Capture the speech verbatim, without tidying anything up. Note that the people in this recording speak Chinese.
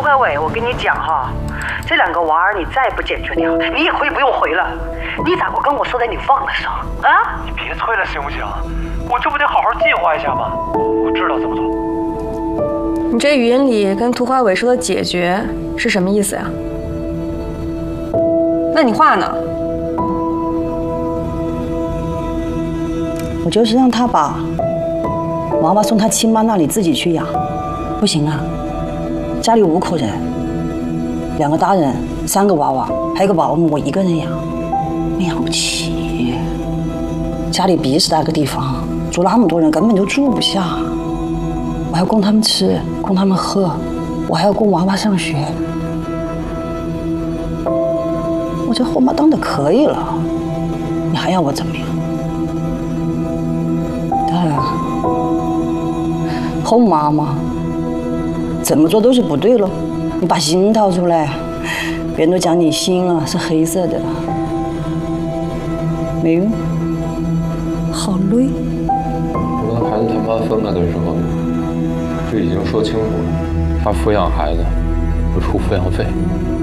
怀伟，我跟你讲哈，这两个娃儿你再不解决掉，你也可以不用回了。你咋不跟我说的？你忘了说啊？ 你别催了行不行？我这不得好好计划一下吗？我知道怎么做。 你这语音里跟涂华伟说的解决是什么意思呀？那你画呢？ 我就是让他把娃娃送他亲妈那里自己去养，不行啊！家里五口人，两个大人，三个娃娃，还有个保姆，我一个人养，我养不起。家里鼻屎大个地方，住那么多人根本就住不下。我还要供他们吃，供他们喝，我还要供娃娃上学。我这后妈当的可以了，你还要我怎么样？当然，后妈嘛，怎么做都是不对了。你把心掏出来，别人都讲你心啊是黑色的，没用，好累。 我跟孩子他妈分开的时候，就已经说清楚了，他抚养孩子，不出抚养费。